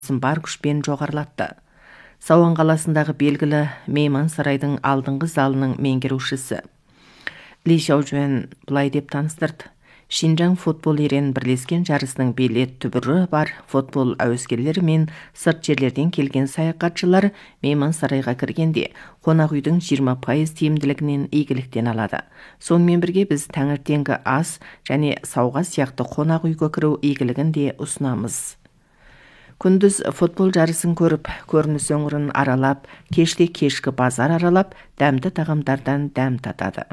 бар күшпен жоғарылатты. Сауан қаласындағы белгілі мейман сарайдың алдыңғы залының меңгерушісі Ли Шаужуэн былай деп таныстырды. Шинжаң футбол ерен бірлескен жарысының билет түбірі бар футбол әуескерлері мен сырт жерлерден келген саяхатшылар мейман сарайға кіргенде қонақ үйдің 20% тиімділігінен игіліктен алады. Сонымен бірге біз таңертеңгі ас және сауға сияқты қонақ үйге кіру игілігін де ұсынамыз. Күндіз футбол жарысын көріп, көрініс өңірін аралап, кеште кешкі базар аралап, дәмді тағамдардан дәм татады.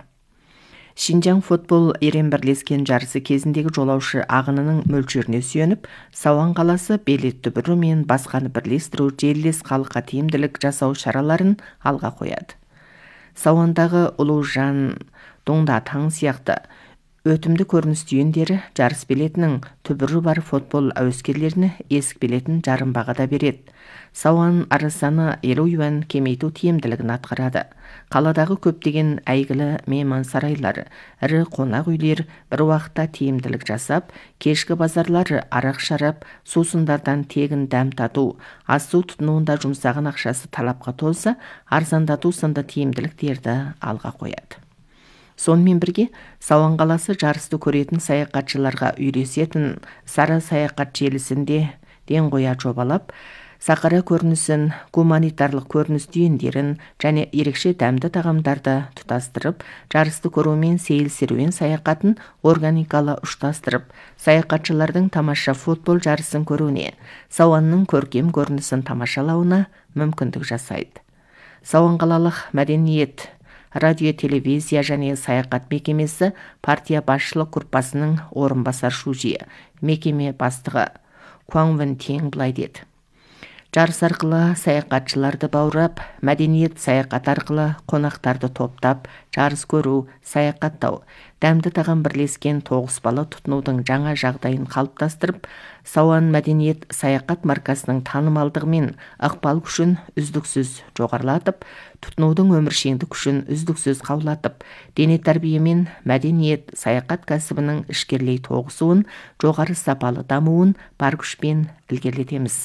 Шинжаң футбол ерен бірлескен жарысы кезіндегі жолаушы ағынының мөлшеріне сүйеніп, Сауан қаласы билет түбірі мен басқаны бірлестіру желілес халыққа тиімділік жасау шараларын алға қояды. Сауандағы Ұлужан, Доңдатаң сияқты өтімді көрініс түйіндері жарыс билетінің түбірі бар футбол әуескерлеріне есік билетін жарым бағада береді. Сауан арасаны 50 юан кемейту тиімділігін атқарады. Қаладағы көптеген әйгілі мейман сарайлары, ірі қонақ үйлер бір уақытта тиімділік жасап, кешкі базарлары арақ шарап, сусындардан тегін дәм тату, ас-су тұтынуында жұмсаған ақшасы талапқа толса, арзандату сынды тиімділіктерді алға қояды. Сонымен бірге, Сауан қаласы жарысты көретін саяхатшыларға үйресетін сара саяхат желісінде ден қоя жобалап, сақара көрінісін, гуманитарлық көрініс түйіндерін және ерекше дәмді тағамдарды тұтастырып, жарысты көрумен сейіл серуен саяхатын органикалы ұштастырып, саяхатшылардың тамаша футбол жарысын көруіне, Сауанның көркем көрінісін тамашалауына мүмкіндік жасайды. Сауан қалалық мәдениет, радио, телевизия және саяхат мекемесі партия басшылық группасының орынбасар шужие, мекеме бастығы Куаңвен Тең былай деді. Жарыс арқылы саяхатшыларды баурап, мәдениет саяхат арқылы қонақтарды топтап, жарыс көру, саяхаттау, дәмді тағам бірлескен тоғыспалы тұтынудың жаңа жағдайын қалыптастырып, Сауан мәдениет саяхат маркасының танымалдығы мен ықпал күшін үздіксіз жоғарылатып, тұтынудың өміршеңдік күшін үздіксіз қаулатып, дене тәрбие мен мәдениет саяхат кәсібінің ішкерлей тоғысуын, жоғары сапалы дамуын бар күшпен ілгерілетеміз.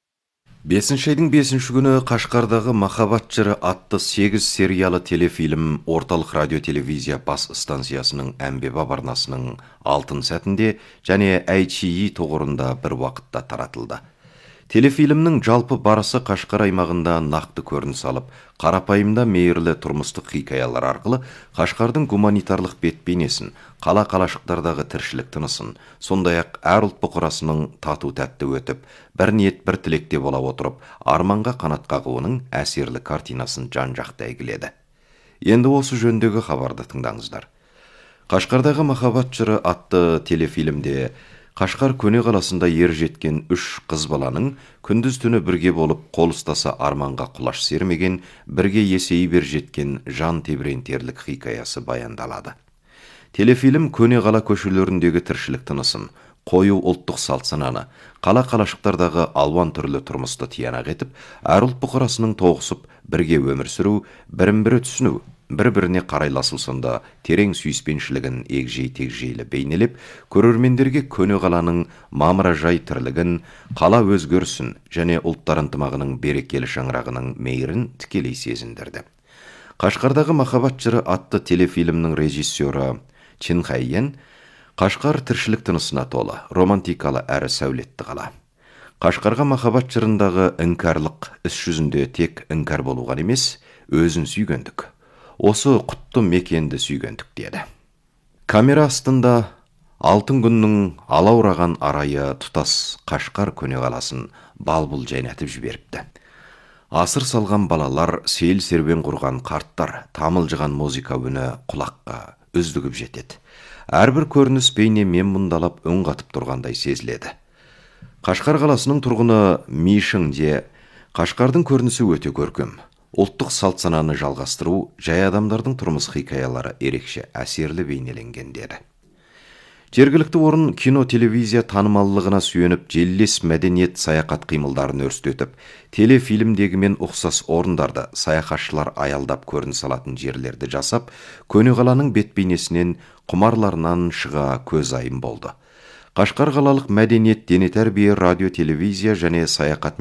5 айдың 5 күні Қашқардағы Махаббат жыры атты 8 сериялы телефильм орталық радио-телевизия бас станциясының әмбебап арнасының алтын сәтінде және ITV тұғырында бір уақытта таратылды. Телефильмнің жалпы барысы Қашқар аймағында нақты көрініс алып, қарапайымда мейірлі тұрмыстық хикаялар арқылы Қашқардың гуманитарлық бет-бейнесін, қала-қалашықтардағы тіршілік тынысын, сондай-ақ әр ұлт бұқарасының тату-тәтті өтіп, бір ниет бір тілекте бола отырып, арманға қанат қағуының әсерлі картинасын жан-жақты әйгіледі. Енді осы жөндегі хабарды тыңдаңыздар. Қашқардағы Махаббат жыры атты телефильмде Қашқар көне қаласында ер жеткен 3 қыз баланың күндіз түні бірге болып қол ұстаса арманға құлаш сермеген, бірге есейі бер жеткен жан тебірентерлік хикаясы баяндалады. Телефильм көне қала көшелеріндегі тіршілік тынысын, қою ұлттық салт-сананы, қала-қалашықтардағы алуан түрлі тұрмысты тиянақ етіп, әр ұлт бұқарасының тоғысып, бірге өмір сүру, бірін-бірі түсіну, бір-біріне қарайласу сынды терең сүйіспеншілігін егжей-тегжейлі бейнелеп, көрермендерге көне қаланың мамыражай тірлігін, қала өзгерісін және ұлттар ынтымағының берекелі шаңырағының мейірін тікелей сезіндірді. Қашқардағы Махаббат жыры атты телефильмнің режиссері Чин Хайен Қашқар тіршілік тынысына толы, романтикалы әрі сәулетті қала. Қашқарға Махаббат жырындағы іңкәрлық іс жүзінде тек іңкәр болуған емес, өзін сүйгендік. Осы құтты мекенді сүйгендік деді. Камера астында алтын күннің алаураған арайы тұтас Қашқар көне қаласын балбұл жайнатып жіберіпті. Асыр салған балалар, сейіл серуен құрған қарттар, тамылжыған музыка үні құлаққа үздігіп жетеді. Әрбір көрініс бейне мен мұндалап үн қатып тұрғандай сезіледі. Қашқар қаласының тұрғыны Мишіңде Қашқардың көрінісі өте көркем. Ұлттық салт-сананы жалғастыру, жай адамдардың тұрмыс хикаялары ерекше әсерлі бейнеленген деді. Жергілікті орын кино-телевизия танымаллығына сүйеніп, желілес мәдениет саяхат қимылдарын өрістетіп, телефильмдегімен ұқсас орындарды саяхатшылар аялдап көрініс алатын жерлерді жасап, көне қаланың бет-бейнесінен, құмарларынан шыға көз айым болды. Қашқар қалалық мәдениет, дене тәрбие, радио, телевизия және саяхат